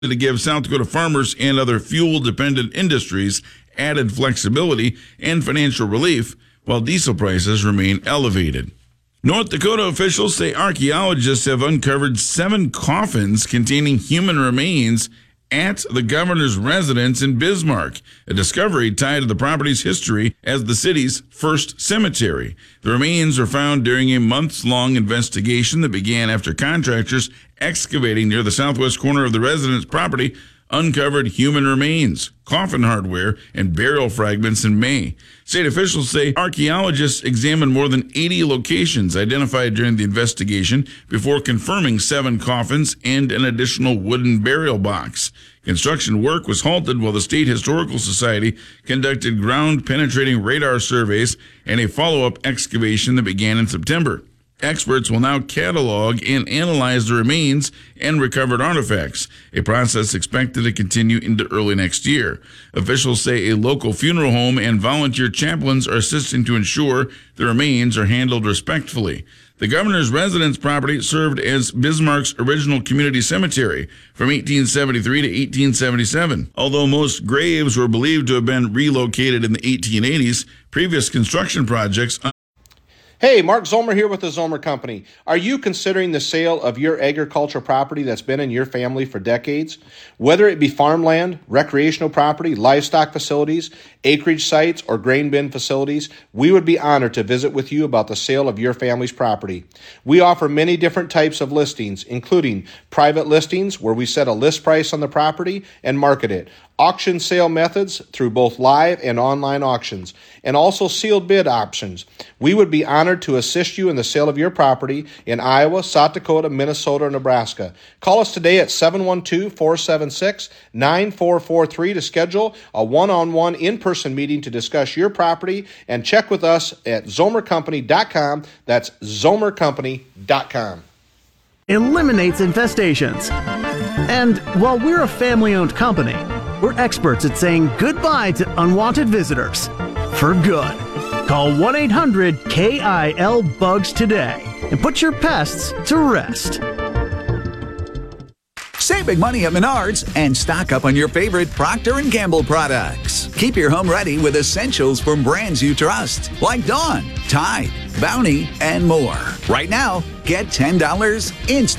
to give South Dakota farmers and other fuel-dependent industries added flexibility and financial relief while diesel prices remain elevated. North Dakota officials say archaeologists have uncovered 7 coffins containing human remains at the governor's residence in Bismarck, a discovery tied to the property's history as the city's first cemetery. The remains were found during a months-long investigation that began after contractors excavating near the southwest corner of the residence property uncovered human remains, coffin hardware, and burial fragments in May. State officials say archaeologists examined more than 80 locations identified during the investigation before confirming 7 coffins and an additional wooden burial box. Construction work was halted while the State Historical Society conducted ground-penetrating radar surveys and a follow-up excavation that began in September. Experts will now catalog and analyze the remains and recovered artifacts, a process expected to continue into early next year. Officials say a local funeral home and volunteer chaplains are assisting to ensure the remains are handled respectfully. The governor's residence property served as Bismarck's original community cemetery from 1873 to 1877. Although most graves were believed to have been relocated in the 1880s, previous construction projects. Hey, Mark Zomer here with the Zomer Company. Are you considering the sale of your agricultural property that's been in your family for decades? Whether it be farmland, recreational property, livestock facilities, acreage sites, or grain bin facilities, we would be honored to visit with you about the sale of your family's property. We offer many different types of listings, including private listings where we set a list price on the property and market it, auction sale methods through both live and online auctions, and also sealed bid options. We would be honored to assist you in the sale of your property in Iowa, South Dakota, Minnesota, or Nebraska. Call us today at 712-476-9443 to schedule a one-on-one in-person meeting to discuss your property, and check with us at zomercompany.com. That's zomercompany.com. Eliminates infestations. And while we're a family-owned company, we're experts at saying goodbye to unwanted visitors for good. Call 1-800-KIL-BUGS today and put your pests to rest. Save big money at Menards and stock up on your favorite Procter & Gamble products. Keep your home ready with essentials from brands you trust, like Dawn, Tide, Bounty, and more. Right now, get $10 instant.